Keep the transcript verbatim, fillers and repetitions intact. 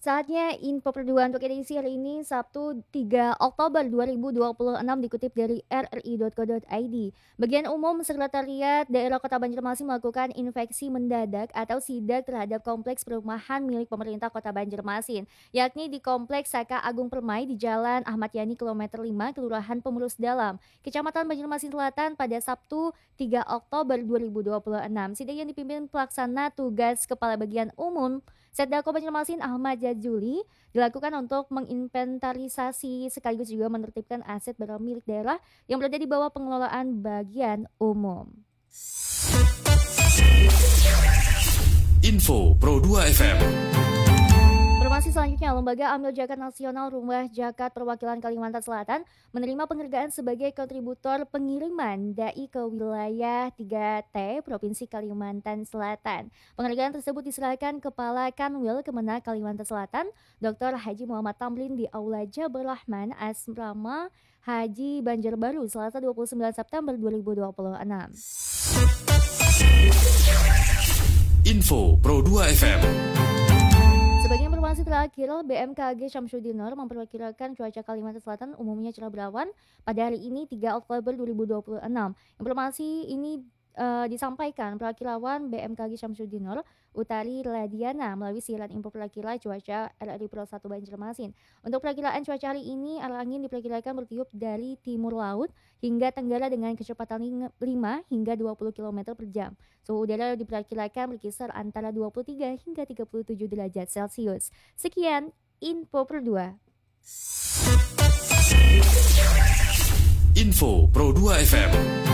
Saatnya info perduaan untuk edisi hari ini Sabtu tiga Oktober dua ribu dua puluh enam dikutip dari r r i dot co dot i d. Bagian Umum Sekretariat Daerah Kota Banjarmasin melakukan inspeksi mendadak atau sidak terhadap kompleks perumahan milik pemerintah Kota Banjarmasin, yakni di Kompleks Saka Agung Permai di Jalan Ahmad Yani kilometer lima, Kelurahan Pemurus Dalam, Kecamatan Banjarmasin Selatan pada Sabtu tiga Oktober dua ribu dua puluh enam. Sidak yang dipimpin pelaksana tugas Kepala Bagian Umum Setdako Banjarmasin Ahmad Jazuli dilakukan untuk menginventarisasi sekaligus juga menertibkan aset barang milik daerah yang berada di bawah pengelolaan bagian umum. Info Pro dua F M. Informasi selanjutnya, Lembaga Amil Zakat Nasional Rumah Zakat Perwakilan Kalimantan Selatan menerima penghargaan sebagai kontributor pengiriman dai ke wilayah tiga T Provinsi Kalimantan Selatan. Penghargaan tersebut diserahkan Kepala Kanwil Kemenak Kalimantan Selatan, Doktor Haji Muhammad Tamrin di Aula Jabal Rahman Asrama Haji Banjarbaru, Selasa dua puluh sembilan September dua ribu dua puluh enam. Info Pro dua F M. Sebagai informasi terakhir, B M K G Syamsuddinur memperkirakan cuaca Kalimantan Selatan umumnya cerah berawan pada hari ini tiga Oktober dua ribu dua puluh enam. Informasi ini uh, disampaikan perakirawan B M K G Syamsuddinur Utari Radiana melalui siaran info perakira cuaca R R I Pro satu Banjarmasin. Untuk perakiraan cuaca hari ini, arah angin diperkirakan bertiup dari timur laut hingga tenggara dengan kecepatan lima hingga dua puluh kilometer per jam. Suhu udara diperkirakan berkisar antara dua puluh tiga hingga tiga puluh tujuh derajat Celcius. Sekian info Pro dua. Info Pro dua F M.